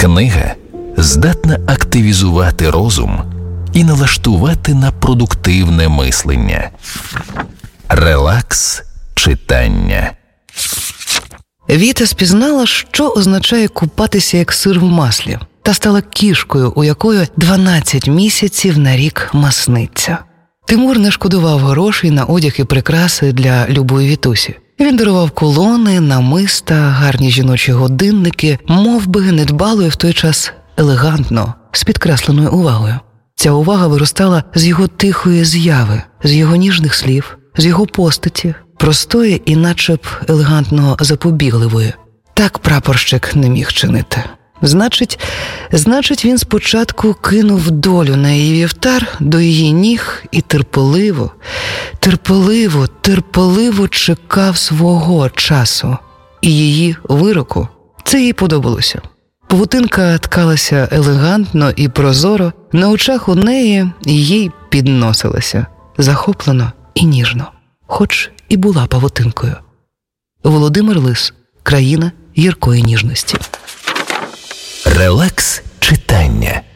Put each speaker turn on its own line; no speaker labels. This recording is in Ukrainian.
Книга здатна активізувати розум і налаштувати на продуктивне мислення. Релакс читання.
Віта спізнала, що означає купатися як сир в маслі, та стала кішкою, у якої 12 місяців на рік масниться. Тимур не шкодував грошей на одяг і прикраси для любої Вітусі. Він дарував кулони, намиста, гарні жіночі годинники, мов би недбало і в той час елегантно, з підкресленою увагою. Ця увага виростала з його тихої зяви, з його ніжних слів, з його постаті, простої і наче б елегантно запобігливої. Так прапорщик не міг чинити. Значить, він спочатку кинув долю на її вівтар до її ніг і терпеливо чекав свого часу і її вироку. Це їй подобалося. Павутинка ткалася елегантно і прозоро, на очах у неї їй підносилася, захоплено і ніжно, хоч і була павутинкою. Володимир Лис. Країна гіркої ніжності.
Релакс читання.